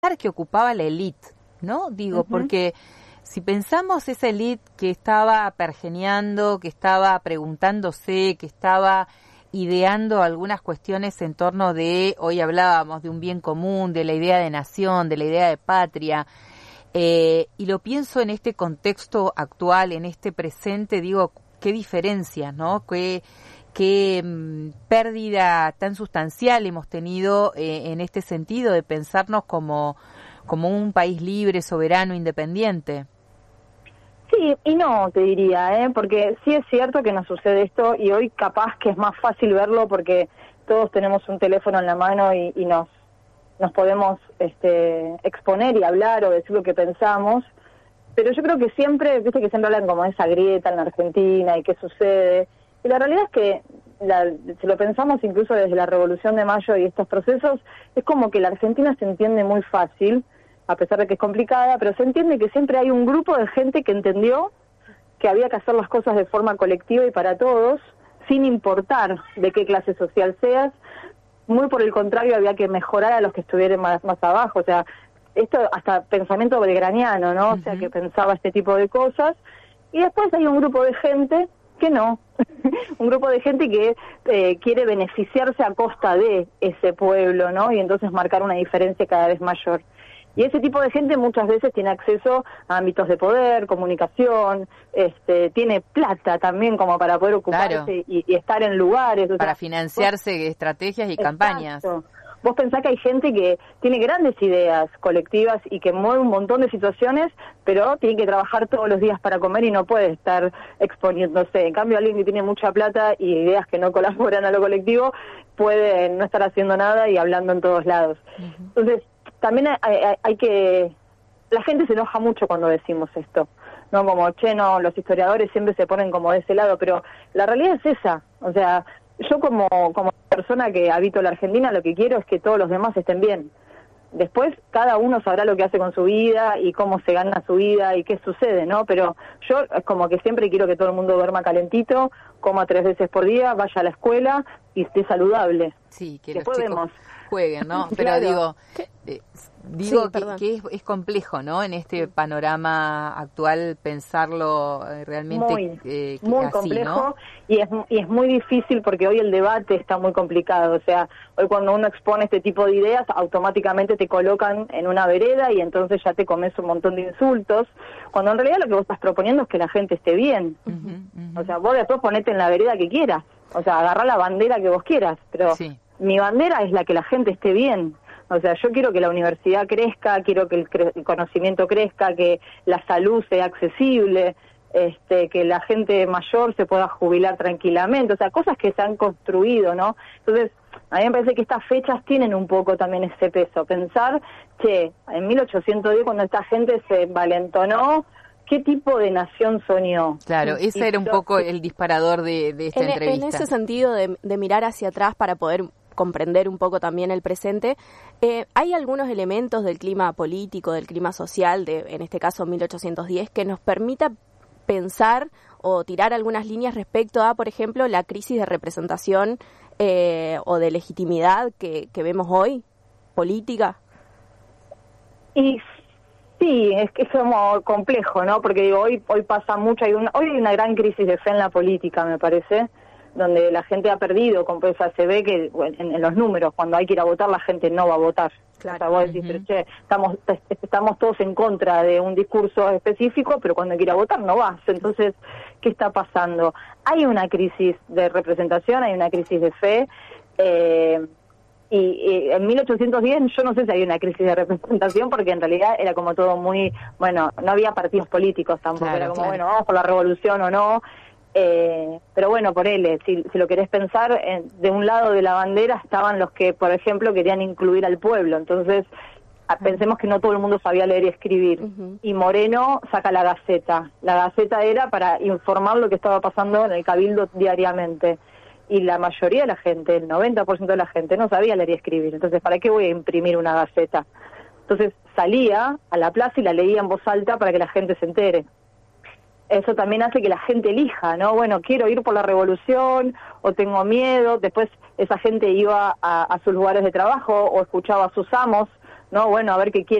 que ocupaba la élite, ¿no? Digo, porque si pensamos esa élite que estaba pergeneando, que estaba preguntándose, que estaba ideando algunas cuestiones en torno de, hoy hablábamos de un bien común, de la idea de nación, de la idea de patria, y lo pienso en este contexto actual, en este presente, digo, qué diferencias, ¿no? Qué pérdida tan sustancial hemos tenido en este sentido de pensarnos como un país libre, soberano, independiente. Sí, y no, te diría, porque sí es cierto que nos sucede esto y hoy capaz que es más fácil verlo porque todos tenemos un teléfono en la mano y nos podemos exponer y hablar o decir lo que pensamos, pero yo creo que siempre, viste que siempre hablan como de esa grieta en la Argentina y qué sucede, y la realidad es que si lo pensamos incluso desde la Revolución de Mayo y estos procesos, es como que la Argentina se entiende muy fácil, a pesar de que es complicada, pero se entiende que siempre hay un grupo de gente que entendió que había que hacer las cosas de forma colectiva y para todos, sin importar de qué clase social seas. Muy por el contrario, había que mejorar a los que estuvieran más abajo. O sea, esto hasta pensamiento belgraniano, ¿no? O sea, que pensaba este tipo de cosas. Y después hay un grupo de gente que no. Un grupo de gente que quiere beneficiarse a costa de ese pueblo, ¿no? Y entonces marcar una diferencia cada vez mayor. Y ese tipo de gente muchas veces tiene acceso a ámbitos de poder, comunicación, tiene plata también como para poder ocuparse y estar en lugares. O para sea, financiarse estrategias y campañas. Vos pensás que hay gente que tiene grandes ideas colectivas y que mueve un montón de situaciones, pero tiene que trabajar todos los días para comer y no puede estar exponiéndose. En cambio, alguien que tiene mucha plata y ideas que no colaboran a lo colectivo puede no estar haciendo nada y hablando en todos lados. Entonces, también hay que... La gente se enoja mucho cuando decimos esto, ¿no? Como, no, los historiadores siempre se ponen como de ese lado, pero la realidad es esa. O sea, yo como persona que habito la Argentina, lo que quiero es que todos los demás estén bien. Después, cada uno sabrá lo que hace con su vida y cómo se gana su vida y qué sucede, ¿no? Pero yo es como que siempre quiero que todo el mundo duerma calentito, coma 3 veces por día, vaya a la escuela y esté saludable. Sí, que después los chicos vemos. Jueguen, ¿no? Pero Claro. digo que es complejo, ¿no? En este panorama actual pensarlo realmente muy así, complejo, ¿no? y es muy difícil porque hoy el debate está muy complicado. O sea, hoy cuando uno expone este tipo de ideas, automáticamente te colocan en una vereda y entonces ya te comes un montón de insultos, cuando en realidad lo que vos estás proponiendo es que la gente esté bien. O sea, vos después ponete en la vereda que quieras, o sea, agarrá la bandera que vos quieras, pero mi bandera es la que la gente esté bien. O sea, yo quiero que la universidad crezca, quiero que el conocimiento crezca, que la salud sea accesible, que la gente mayor se pueda jubilar tranquilamente, o sea, cosas que se han construido, ¿no? Entonces, a mí me parece que estas fechas tienen un poco también ese peso. Pensar que en 1810, cuando esta gente se envalentonó, ¿qué tipo de nación soñó? Claro, ese era un poco el disparador de esta entrevista. En ese sentido de mirar hacia atrás para poder comprender un poco también el presente, hay algunos elementos del clima político, del clima social, en este caso 1810, que nos permita pensar o tirar algunas líneas respecto a, por ejemplo, la crisis de representación o de legitimidad que vemos hoy, política. Y sí, es que es como complejo, ¿no? Porque digo, hoy pasa mucho, hoy hay una gran crisis de fe en la política, me parece, donde la gente ha perdido, como pues, se ve que en los números, cuando hay que ir a votar, la gente no va a votar. Claro. O sea, vos decís, pero estamos todos en contra de un discurso específico, pero cuando hay que ir a votar no vas. Entonces, ¿qué está pasando? Hay una crisis de representación, hay una crisis de fe, y en 1810 yo no sé si había una crisis de representación, porque en realidad era como todo muy, bueno, no había partidos políticos tampoco, era como, bueno, vamos por la revolución o no. Pero bueno, por él, si lo querés pensar, de un lado de la bandera estaban los que, por ejemplo, querían incluir al pueblo. Entonces, pensemos que no todo el mundo sabía leer y escribir. Y Moreno saca la Gaceta. La Gaceta era para informar lo que estaba pasando en el Cabildo diariamente. Y la mayoría de la gente, el 90% de la gente, no sabía leer y escribir. Entonces, ¿para qué voy a imprimir una Gaceta? Entonces, salía a la plaza y la leía en voz alta para que la gente se entere. Eso también hace que la gente elija, ¿no? Bueno, quiero ir por la revolución o tengo miedo. Después esa gente iba a sus lugares de trabajo o escuchaba a sus amos no, bueno, a ver qué quiere